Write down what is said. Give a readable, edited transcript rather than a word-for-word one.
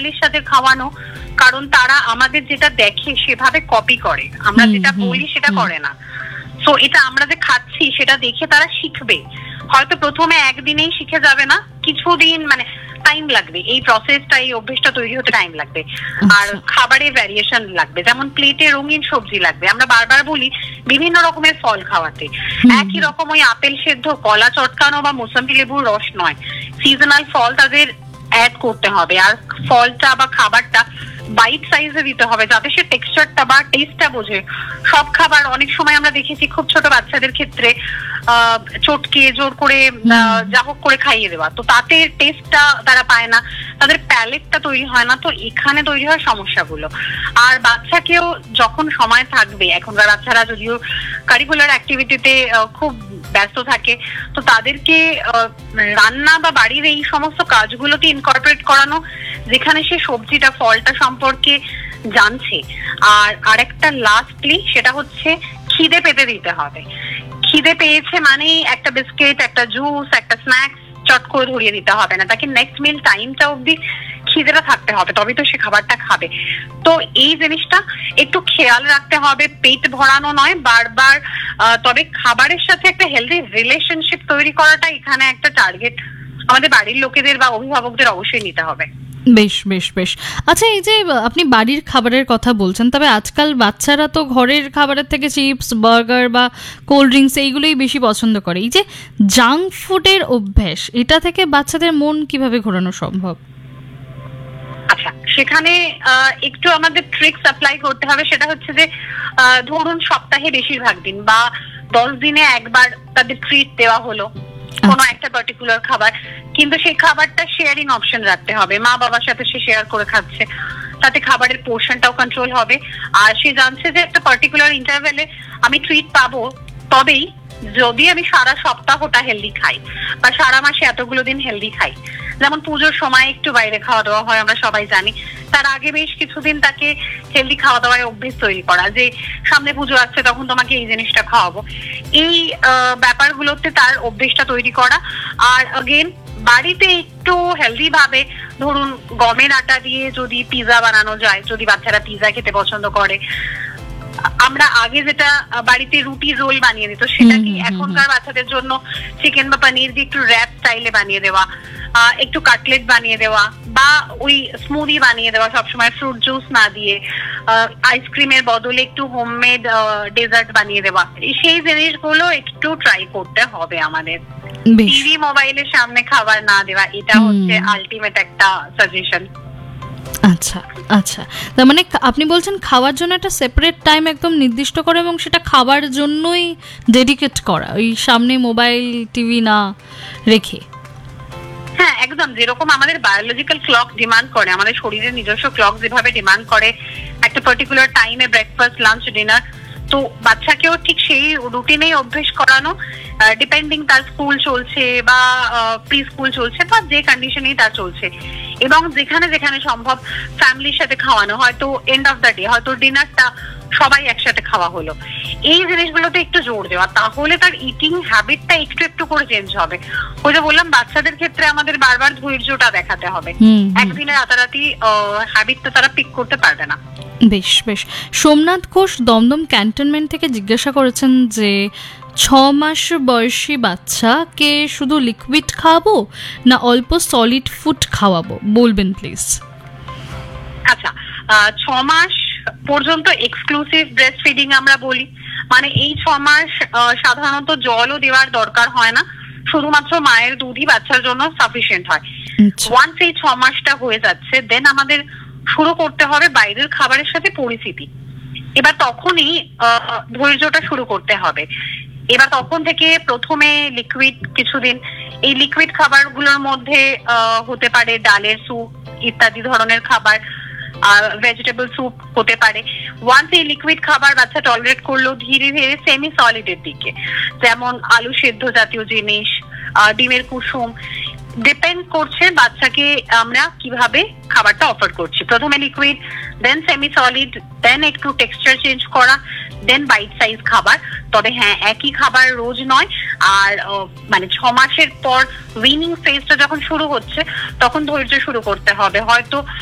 ফ্যামিলির সাথে খাওয়ানো, কারণ তারা আমাদের যেটা দেখে সেভাবে কপি করে, আমরা যেটা বলি সেটা করে না। সো এটা আমরা যে খাচ্ছি সেটা দেখে তারা শিখবে। হয়তো প্রথমে একদিনেই শিখে যাবে না, কিছুদিন মানে টাইম লাগবে, এই প্রসেসটা, এই অভ্যেসটা তৈরি হতে টাইম লাগবে। আর খাবারের ভ্যারিয়েশন লাগবে, যেমন প্লেটে রঙিন সবজি লাগবে। আমরা বারবার বলি বিভিন্ন রকমের ফল খাওয়াতে, একই রকম ওই আপেল সেদ্ধ, কলা চটকানো বা মোসাম্বি লেবুর রস নয়, সিজনাল ফল তাদের অ্যাড করতে হবে। আর ফলটা বা খাবারটা বাইট সাইজে দিতে হবে, যাতে সে টেক্সচারটা বা টেস্টটা বোঝে। সব খাবার অনেক সময় আমরা দেখেছি খুব ছোট বাচ্চাদের ক্ষেত্রে চটকে জোর করে যা হোক করে খাইয়ে দেওয়া, তো তাতে টেস্টটা তারা পায় না, তাদের প্যালেটটা তৈরি হয় না। তো এখানে তৈরি হয় সমস্যাগুলো। আর বাচ্চাকেও যখন সময় থাকবে, এখনকার বাচ্চারা যদিও কারিকুলার অ্যাক্টিভিটিতে খুব ব্যস্ত থাকে, তো তাদেরকে রান্না বা বাড়ির এই সমস্ত কাজগুলোতে ইনকর্পোরেট করানো, যেখানে সে সবজিটা ফলটা সম্পর্কে জানছে। আর আরেকটা লাস্টলি সেটা হচ্ছে খিদে পেতে দিতে হবে। খিদে পেয়েছে মানে একটা বিস্কিট, একটা জুস, একটা স্ন্যাক্স চট করে ধরিয়ে দিতে হবে না, তাকে নেক্সট মিল টাইমটা অব্দি খিদেটা থাকতে হবে, তবেই তো সে খাবারটা খাবে। তো এই জিনিসটা একটু খেয়াল রাখতে হবে, পেট ভরানো নয় বারবার, তবে খাবারের সাথে একটা হেলদি রিলেশনশিপ তৈরি করাটা এখানে একটা টার্গেট আমাদের বাড়ির লোকেদের বা অভিভাবকদের অবশ্যই নিতে হবে। বেশ বেশ বেশ। আচ্ছা, এই যে আপনি বাড়ির খাবারের কথা বলছেন, তবে আজকাল বাচ্চারা তো ঘরের খাবারের থেকে চিপস, বার্গার বা কোল্ড ড্রিঙ্কস এইগুলোই বেশি পছন্দ করে। এই যে জাঙ্ক ফুডের অভ্যাস, এটা থেকে বাচ্চাদের মন কিভাবে ঘোরানো সম্ভব? আচ্ছা, সেখানে একটু আমাদের ট্রিক্স অ্যাপ্লাই করতে হবে। সেটা হচ্ছে যে ধরুন সপ্তাহে বেশিরভাগ দিন বা 10 দিনে একবার তাদের ট্রিট দেওয়া হলো কোনো একটা পার্টিকুলার খাবার, কিন্তু সেই খাবারটা শেয়ারিং অপশন রাখতে হবে। মা বাবার সাথে সে শেয়ার করে খাচ্ছে, তাতে খাবারের পোর্শনটাও কন্ট্রোল হবে। আর সে জানছে যে একটা পার্টিকুলার ইন্টারভ্যালে আমি ট্রিট পাবো, তবেই যদি আমি সারা সপ্তাহটা হেলদি খাই বা সারা মাসে এতগুলো দিন হেলদি খাই। যেমন পুজোর সময় একটু বাইরে খাওয়া দাওয়া হয়, আমরা সবাই জানি। তার আগে বেশ কিছুদিন তাকে হেলদি খাওয়া দাওয়ায় অভ্যেস তৈরি করা, যে সামনে পুজো আসছে তখন তোমাকে এই জিনিসটা খাওয়াবো, এই ব্যাপারগুলোতে তার অভ্যেসটা তৈরি করা। আর अगेन বাড়িতে একটু হেলদি ভাবে, ধরুন গমের আটা দিয়ে যদি পিজা বানানো যায়, যদি বাচ্চারা পিজা খেতে পছন্দ করে। আমরা আগে যেটা বাড়িতে রুটির রোল বানিয়ে দিত, সেটা কি এখনকার বাচ্চাদের জন্য চিকেন বা পনির দিয়ে একটু র্যাপ স্টাইলে বানিয়ে দেওয়া, একটু কাটলেট বানিয়ে দেওয়া, বা ওই স্মুদি বানিয়ে দেওয়া, সবসময় ফ্রুট জুস না দিয়ে আইসক্রিমের বদলে একটু হোমমেড ডেজার্ট বানিয়ে দেওয়া, সেই জিনিসগুলো একটু ট্রাই করতে হবে আমাদের। টিভি মোবাইলের সামনে খাবার না দেওয়া, এটা হচ্ছে আলটিমেট একটা সাজেশন। আচ্ছা আচ্ছা, তার মানে আপনি বলছেন খাওয়ার জন্য একটা সেপারেট টাইম একদম নির্দিষ্ট করে এবং সেটা খাবার জন্যই ডেডিকেট করা, ওই সামনে মোবাইল টিভি না রেখে। হ্যাঁ, একদম যেরকম আমাদের বায়োলজিক্যাল ক্লক ডিমান্ড করে, আমাদের শরীরের নিজস্ব ক্লক যেভাবে ডিমান্ড করে একটা পার্টিকুলার টাইমে ব্রেকফাস্ট, লাঞ্চ, ডিনার, তো বাচ্চাকেও ঠিক সেই রুটিনেই অভ্যেস করানো, ডিপেন্ডিং তার স্কুল চলছে বা প্রি স্কুল চলছে বা যে কন্ডিশনেই তার চলছে। এবং যেখানে যেখানে সম্ভব ফ্যামিলির সাথে খাওয়ানো, হয়তো এন্ড অফ দ্য ডে হয়তো ডিনারটা সবাই একসাথে খাওয়া হলো, এই জিনিসগুলোতে একটু জোর দেওয়া, তাহলে তার ইটিং হ্যাবিটটা একটু একটু করে চেঞ্জ হবে। ওই যে বললাম, বাচ্চাদের ক্ষেত্রে আমাদের বারবার ধৈর্যটা দেখাতে হবে, একদিনে রাতারাতি হ্যাবিটটা তারা পিক করতে পারবে না। বেশ বেশ। সোমনাথ ঘোষ দমদম ক্যান্টনমেন্ট থেকে জিজ্ঞাসা করেছেন যে 6 মাস বয়সী বাচ্চাকে শুধু লিকুইড খাওয়াবো না অল্প সলিড ফুড খাওয়াবো, বলবেন প্লিজ। আচ্ছা, 6 মাস পর্যন্ত এক্সক্লুসিভ ব্রেস্ট ফিডিং আমরা বলি, মানে এই 6 মাস সাধারণত জলও দেওয়ার দরকার হয় না, শুধুমাত্র মায়ের দুধই বাচ্চার জন্য সাফিসিয়েন্ট হয়। ওয়ান্স এই 6 মাসটা হয়ে যাচ্ছে, দেন আমাদের শুরু করতে হবে বাইরের খাবারের সাথে পরিচিতি। এবার তখনই ধৈর্যটা শুরু করতে হবে। এবার তখন থেকে প্রথমে লিকুইড কিছুদিন, এই লিকুইড খাবারগুলোর মধ্যে হতে পারে ডালের স্যুপ ইত্যাদি ধরনের খাবার, ভেজিটেবল স্যুপ হতে পারে। ওয়ান্স এই লিকুইড খাবার বাচ্চা টলারেট করলো, ধীরে ধীরে সেমি সলিডের দিকে, যেমন আলু সেদ্ধ জাতীয় জিনিস, ডিমের কুসুম, ডিপেন্ড করছে বাচ্চাকে আমরা কিভাবে খাবারটা অফার করছি। প্রথমে লিকুইড, দেন সেমি সলিড, দেন একটু টেক্সচার চেঞ্জ করা, দেন বাইট সাইজ খাবার। তবে হ্যাঁ, একই খাবার রোজ নয়। আর মানে 6 মাসের পর উইনিং ফেজটা যখন শুরু হচ্ছে, তখন ধৈর্য শুরু করতে হবে। হয়তো